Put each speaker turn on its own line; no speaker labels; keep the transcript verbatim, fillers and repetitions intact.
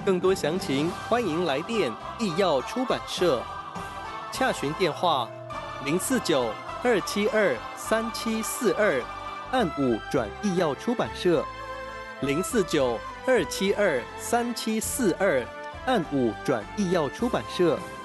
更多详情，欢迎来电易药出版社，洽询电话零四九二七二三七四二，按五转易药出版社，零四九二七二三七四二，按五转易药出版社。